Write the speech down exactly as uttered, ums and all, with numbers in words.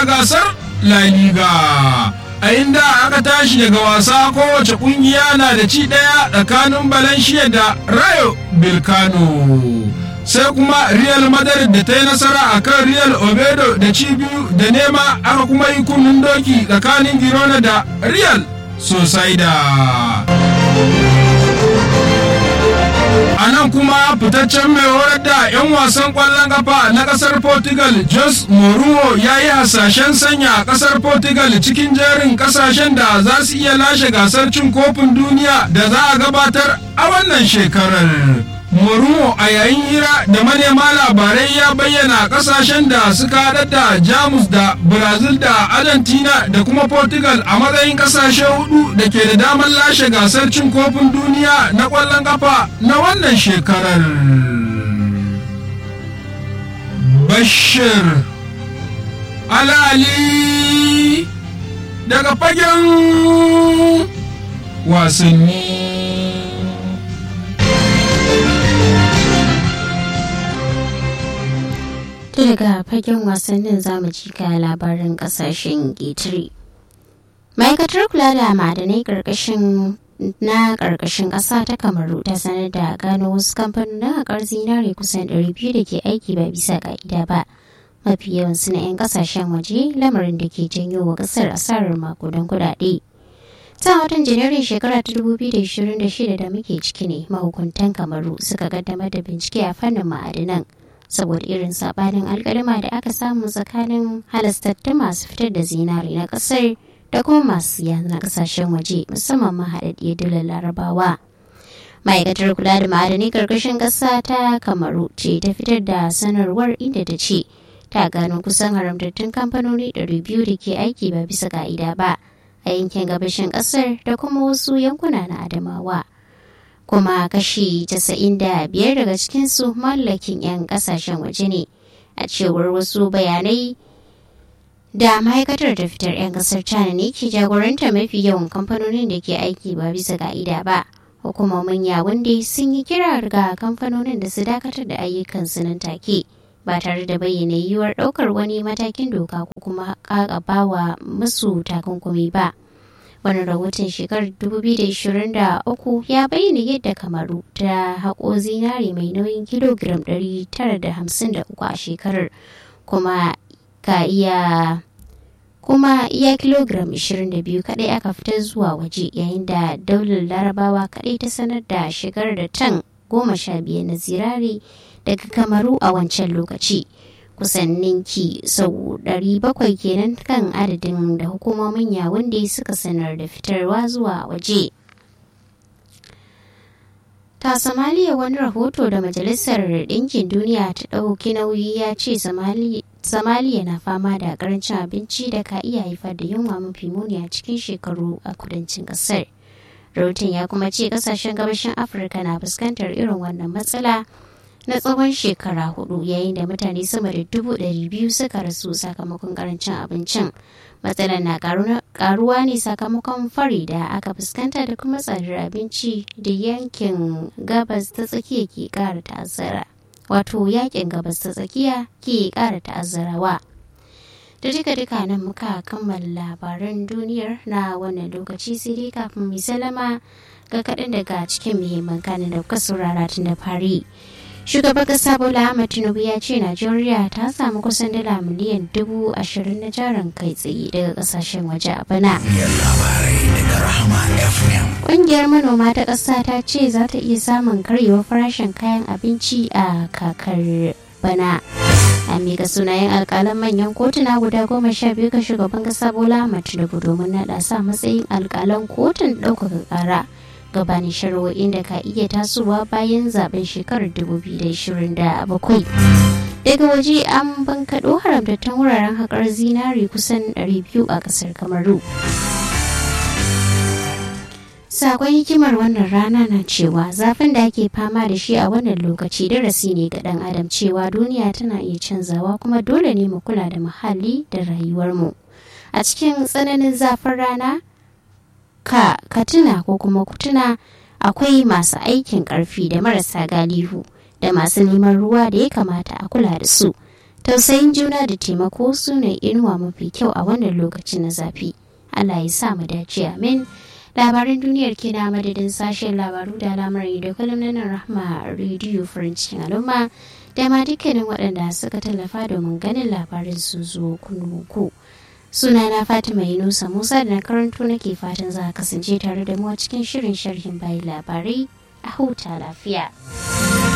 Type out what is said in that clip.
a gasar La Liga, a inda aka tashi daga wasa kowace kungiya na da ci daya tsakanin Valencia da Rayo Vallecano, sai kuma Real Madrid da ta yi nasara a kan Real Oviedo da ci biyu da nema, aka kuma yi kunnen doki tsakanin Girona da Real Sociedad. A nan kuma fitaccen mai horar da 'yan wasan ƙwallon ƙafa na ƙasar Portugal Jose Mourinho ya yi hasashen sanya ƙasar Portugal cikin jerin ƙasashen da za su iya lashe gasar cin kofin duniya da za a gabatar a wannan shekarar. Mourinho a yayin hira da manema labarai ya bayyana ƙasashen da suka haɗa da Jamus da Brazil da Argentina da kuma Portugal a matsayin ƙasashe hudu da ke da damar lashe gasar cin kofin duniya na ƙwallon ƙafa na wannan shekarar. Bashir Alali daga fagen wasanni. Daga fagen wasannin zamu ji ga labarin kasashen ƙetare. Ma'aikatar kula da ma'adanai ƙarƙashin na ƙarƙashin ƙasa ta Kamaru ta sanar da gano wasu kamfanonin haƙar zinare kusan ɗari biyu da ke aiki ba bisa ƙa'ida ba. Mafi yawan su na 'yan ƙasashen waje, lamarin da ke janyo wa ƙasar asarar makudan kuɗaɗe. Ta watan Janairun shekara ta dubu biyu da ashirin da shida da muke ciki ne mahukuntan Kamaru suka kaddamar da bincike a fannin ma'adanan, saboda irin sabanin alkalima da aka samu tsakanin halastattun masu fitar da zinari na kasar da kuma masu siya na kasashen waje, musamman ma haɗaɗɗiyar dalar larabawa. Ma'aikatar kula da ma'adanai karkashin ƙasa ta Kamaru ce ta fitar da sanarwar inda ta ce ta gano kusan haramtattun kamfanoni ɗari biyu da ke aiki ba bisa ka'ida ba a yankin gabashin ƙasar da kuma wasu yankuna na Adamawa. Kuma kashi casa'in da biyar daga cikinsu mallakin 'yan kasashen waje ne, a cewar wasu bayanai da ma'aikatar da fitar 'yan kasar China ne ke jagoranta mafi yawan kamfanonin da ke aiki ba bisa ka'ida ba. Hukumomin Yawunde sun yi kira ga kamfanonin da su dakatar da ayyukansu nan take ba tare da bayyana yiwuwar ɗaukar wani matakin doka ko kuma ƙaƙabawa musu takunkumi ba. Wani rahoton shekarar dubu biyu da ashirin da uku ya bayyana yadda Kamaru ta haƙo zinari mai nauyin kilogiram ɗari tara da hamsin da uku a shekarar, kuma ka iya kuma iya kilogiram ashirin da biyu kaɗai aka fitar zuwa waje, yayin da daular larabawa kaɗai ta sanar da shigar da tan goma sha biyar na zirari daga Kamaru a wancan lokaci. Kusan ninki sau ɗari bakwai kenan kan adadin da hukumomin Yawunde suka sanar da fitarwa zuwa waje. Ta Somalia, wani rahoto da Majalisar Ɗinkin Duniya ta ɗauki nauyi ya ce Somalia na fama da ƙarancin abinci da ka iya haifar da yunwa mafi muni a cikin shekaru a kudancin ƙasar. Rahoton ya kuma ce ƙasashen gabashin Afirka na fuskantar irin wannan matsala na tsawon shekara hudu, yayin da mutane sama da dubu ɗari biyu suka rasu sakamakon karancin abincin. Matsalar na karuwa ne sakamakon fari da aka fuskanta da kuma tsadar abinci da yankin gabas ta tsakiya ke kara ta'azzara wato yakin gabas ta tsakiya ke kara ta'azzarawa. Da duka duka nan muka kammala labaran duniyar na wannan lokaci, sai dai kafin mu salama ga kaɗan daga cikin muhimman kanin da kuka saurara tun da fari. Shugaban kasa Bola Ahmed Tinubu ya ce Najeriya ta samu kusan dala miliyan dubu ashirin na jarin kai tsaye daga kasashen waje a bana. Ƙungiyar manoma ta ƙasa ta ce za ta iya samun karyewar farashin kayan abinci a kakar bana. A miƙa sunayen alƙalan manyan kotuna guda goma sha biyu ga shugaban kasa Bola Ahmed Tinubu domin naɗa sa matsayin alƙalan kotun ɗaukaka ƙara gabanin shari'o'in da ka iya tasowa bayan zaben shekarar dubu biyu da ashirin da bakwai. Daga waje an bankaɗo haramtattun wuraren haƙar zinari kusan ɗari biyu a ƙasar Kamaru. Sakon hikimar wannan rana na cewa zafin da ake fama da shi a wannan lokaci darasi ne ga ɗan adam cewa duniya tana iya canzawa, kuma dole ne mu kula da muhalli da rayuwarmu. A cikin tsananin zafin rana, ka ka tuna ko kuma ku tuna akwai masu aikin ƙarfi da marasa galihu da masu neman ruwa da ya kamata a kula da su. tausayin juna da taimako su ne inuwa mafi kyau a wannan lokacin na zafi. Allah ya sa mu dace, amin. Labaran duniyar ke na madadin sashen labaru da lamarin da kullum na Rahma rediyo farin cikin al'umma da ma dukkanin waɗanda suka tallafa domin ganin labarin su zo kunnuku. Sunana Fatima Yunusa Musa da na karanto nake fatan za a kasance tare da mu a cikin shirin sharhin bayan labarai a huta lafiya.